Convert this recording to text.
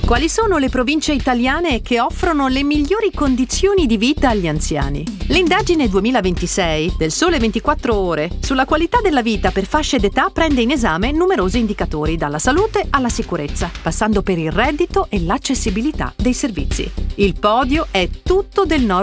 Quali sono le province italiane che offrono le migliori condizioni di vita agli anziani? L'indagine 2026 del Sole 24 Ore sulla qualità della vita per fasce d'età prende in esame numerosi indicatori, dalla salute alla sicurezza, passando per il reddito e l'accessibilità dei servizi. Il podio è tutto del Nord